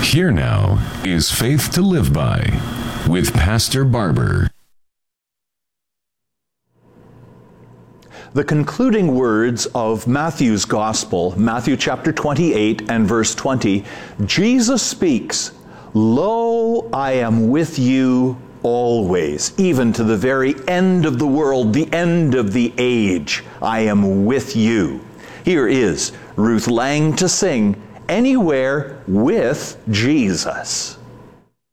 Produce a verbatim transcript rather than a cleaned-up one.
Here now is Faith to Live By with Pastor Barber. The concluding words of Matthew's Gospel, Matthew chapter twenty-eight and verse twenty, Jesus speaks, "Lo, I am with you always, even to the very end of the world, the end of the age. I am with you." Here is Ruth Lang to sing, "Anywhere with Jesus."